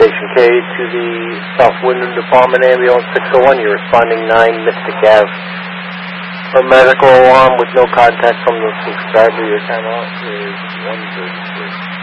Station K to the South Wyndham Department Ambulance 601. You're responding 9 Mystic Ave. A medical alarm with no contact from the subscriber. Your timeout is 1:30.